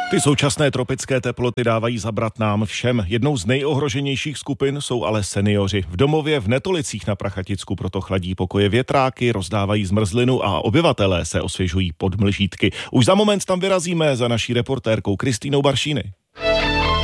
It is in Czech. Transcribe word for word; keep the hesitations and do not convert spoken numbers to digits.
Ty současné tropické teploty dávají zabrat nám všem. Jednou z nejohroženějších skupin jsou ale seniori. V domově v Netolicích na Prachaticku proto chladí pokoje větráky, rozdávají zmrzlinu a obyvatelé se osvěžují pod mlžítky. Už za moment tam vyrazíme za naší reportérkou Kristýnou Baršíny.